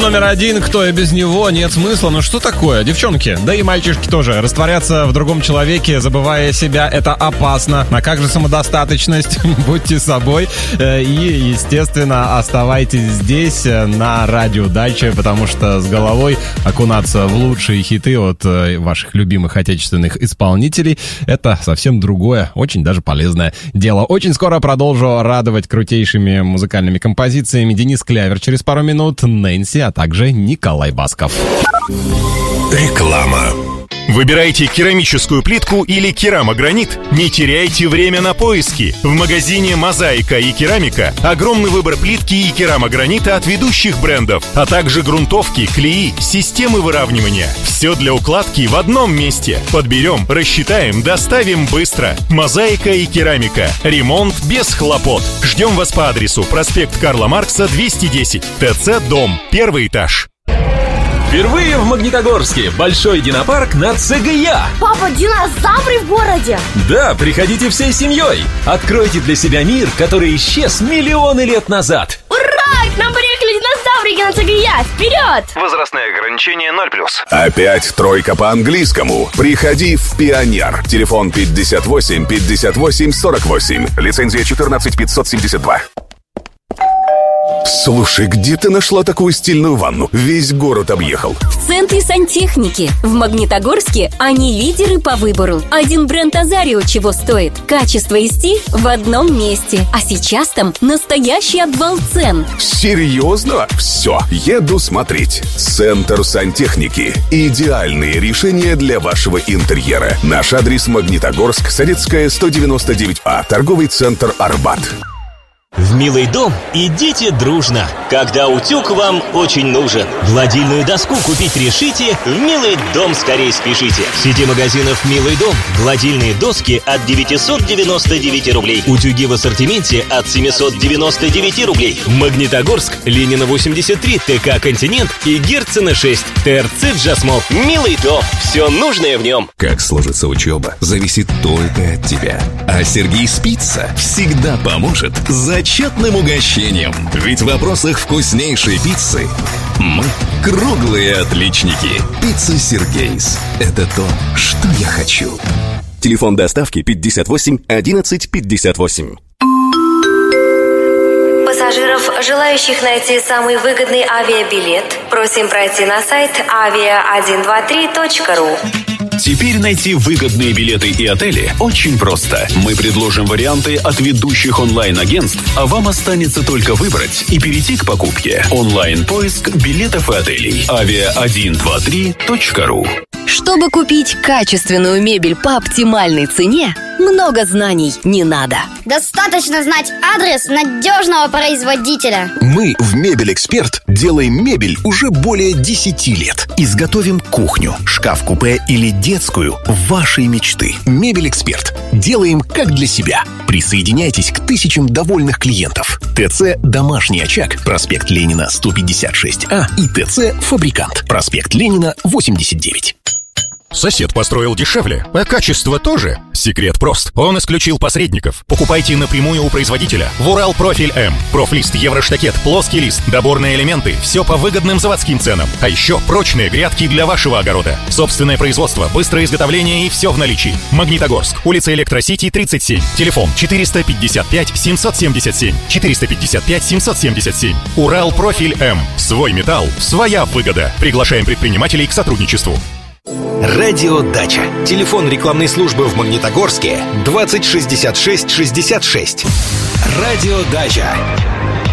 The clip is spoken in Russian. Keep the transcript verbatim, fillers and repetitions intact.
номер один, кто и без него, нет смысла. Ну что такое, девчонки, да и мальчишки тоже. Растворяться в другом человеке, забывая себя, это опасно. А как же самодостаточность? Будьте собой. И, естественно, оставайтесь здесь, на радио Дача, потому что с головой окунаться в лучшие хиты от ваших любимых отечественных исполнителей — это совсем другое, очень даже полезное дело. Очень скоро продолжу радовать крутейшими музыкальными композициями Денис Клявер через пару минут, Нэнси, а также Николай Басков. Реклама. Выбирайте керамическую плитку или керамогранит? Не теряйте время на поиски. В магазине «Мозаика и керамика» огромный выбор плитки и керамогранита от ведущих брендов, а также грунтовки, клеи, системы выравнивания. Все для укладки в одном месте. Подберем, рассчитаем, доставим быстро. «Мозаика и керамика». Ремонт без хлопот. Ждем вас по адресу проспект Карла Маркса, двести десять, ТЦ «Дом», первый этаж. Впервые в Магнитогорске большой динопарк на ЦГЯ. Папа, динозавры в городе? Да, приходите всей семьей. Откройте для себя мир, который исчез миллионы лет назад. Ура! К нам приехали динозаврики на ЦГЯ. Вперед! Возрастные ограничения ноль плюс. Опять тройка по английскому. Приходи в Пионер. Телефон пятьдесят восемь пятьдесят восемь сорок восемь. Лицензия четырнадцать пятьсот семьдесят два. Слушай, где ты нашла такую стильную ванну? Весь город объехал. В центре сантехники. В Магнитогорске они лидеры по выбору. Один бренд Азарио чего стоит. Качество и стиль в одном месте. А сейчас там настоящий обвал цен. Серьезно? Все, еду смотреть. Центр сантехники. Идеальные решения для вашего интерьера. Наш адрес: Магнитогорск, Советская, сто девяносто девять А. Торговый центр «Арбат». В «Милый дом» идите дружно, когда утюг вам очень нужен. Гладильную доску купить решите, в «Милый дом» скорее спешите. В сети магазинов «Милый дом» гладильные доски от девятьсот девяносто девять рублей. Утюги в ассортименте от семьсот девяносто девять рублей. Магнитогорск, Ленина восемьдесят три, ТК «Континент» и Герцена шесть, ТРЦ «Джасмол». «Милый дом». Все нужное в нем. Как сложится учеба, зависит только от тебя. А Сергей Спица всегда поможет за зачетным угощением. Ведь в вопросах вкуснейшей пиццы мы круглые отличники. Пицца Сергейс. Это то, что я хочу. Телефон доставки пятьдесят восемь одиннадцать пятьдесят восемь. Пассажиров, желающих найти самый выгодный авиабилет, просим пройти на сайт авиа один два три точка ру. Теперь найти выгодные билеты и отели очень просто. Мы предложим варианты от ведущих онлайн-агентств, а вам останется только выбрать и перейти к покупке. Онлайн-поиск билетов и отелей. авиа один два три точка ру. Чтобы купить качественную мебель по оптимальной цене, много знаний не надо. Достаточно знать адрес надежного производителя. Мы в «Мебель-Эксперт» делаем мебель уже более десяти лет. Изготовим кухню, шкаф-купе или детскую вашей мечты. «Мебель-Эксперт». Делаем как для себя. Присоединяйтесь к тысячам довольных клиентов. ТЦ «Домашний очаг», проспект Ленина, сто пятьдесят шесть А и ТЦ «Фабрикант», проспект Ленина, восемьдесят девять. Сосед построил дешевле, а качество тоже. Секрет прост. Он исключил посредников. Покупайте напрямую у производителя. В Урал Профиль М. Профлист, евроштакет, плоский лист, доборные элементы. Все по выгодным заводским ценам. А еще прочные грядки для вашего огорода. Собственное производство, быстрое изготовление и все в наличии. Магнитогорск. Улица Электросити, тридцать семь. Телефон четыреста пятьдесят пять семьсот семьдесят семь. четыреста пятьдесят пять семьсот семьдесят семь. Урал Профиль М. Свой металл, своя выгода. Приглашаем предпринимателей к сотрудничеству. Радио Дача. Телефон рекламной службы в Магнитогорске двадцать шестьдесят шесть шестьдесят шесть. Радио Дача.